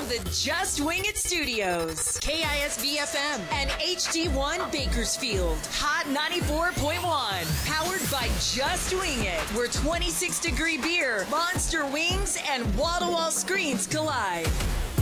the Just Wing It Studios. KISV FM and HD1 Bakersfield. Hot 94.1. Powered by Just Wing It, where 26-degree beer, monster wings, and wall-to-wall screens collide.